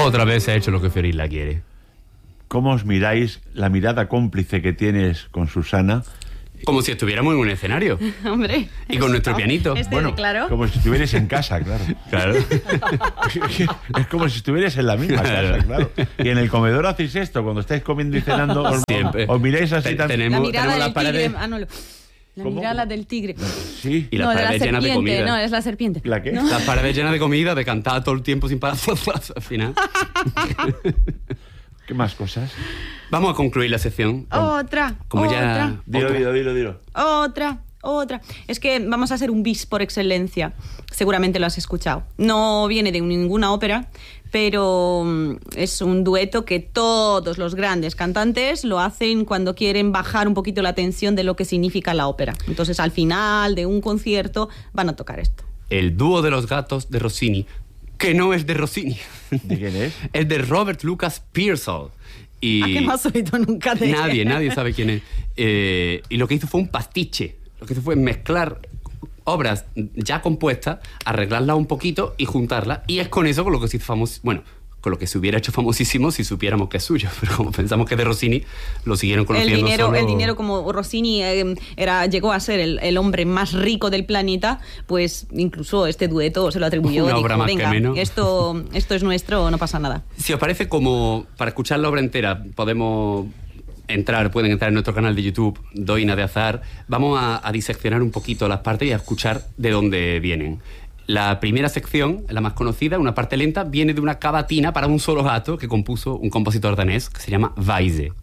Otra vez se ha hecho lo que Fiorilla quiere. ¿Cómo os miráis, la mirada cómplice que tienes con Susana? Como si estuviéramos en un escenario. Hombre. Y con nuestro pianito. Bueno, claro. como si estuvierais en casa, claro. Claro. Es como si estuvierais en la misma casa, claro. Y en el comedor hacéis esto, cuando estáis comiendo y cenando, os miráis así también. La mirada tenemos del tigre. La ¿Cómo? mirada del tigre. Sí. Y las paredes llenas de comida. No, es la serpiente. ¿La qué? No. Las paredes llenas de comida, de cantar todo el tiempo sin parar. Al final. ¿Qué más cosas? Vamos a concluir la sección. Otra. Como otra. ya... Dilo. Otra. Es que vamos a hacer un bis por excelencia. Seguramente lo has escuchado. No viene de ninguna ópera, pero es un dueto que todos los grandes cantantes lo hacen cuando quieren bajar un poquito la tensión de lo que significa la ópera. Entonces, al final de un concierto van a tocar esto. El dúo de los gatos de Rossini, que no es de Rossini. ¿De quién es? Es de Robert Lucas Pearsall. Y ¿A qué no has oído nunca de él? Nadie sabe quién es. Y lo que hizo fue un pastiche. Lo que hizo fue mezclar obras ya compuestas, arreglarlas un poquito y juntarlas. Y es con eso con lo que se hizo famoso. Bueno, con lo que se hubiera hecho famosísimo si supiéramos que es suyo. Pero como pensamos que es de Rossini, lo siguieron conociendo el dinero, como Rossini llegó a ser el hombre más rico del planeta, pues incluso este dueto se lo atribuyó. Una dijo, obra más venga, que menos. esto es nuestro, no pasa nada. Si os parece, como para escuchar la obra entera pueden entrar en nuestro canal de YouTube, Doina de Azahar. Vamos a diseccionar un poquito las partes y a escuchar de dónde vienen. La primera sección, la más conocida, una parte lenta, viene de una cavatina para un solo gato que compuso un compositor danés que se llama Weise.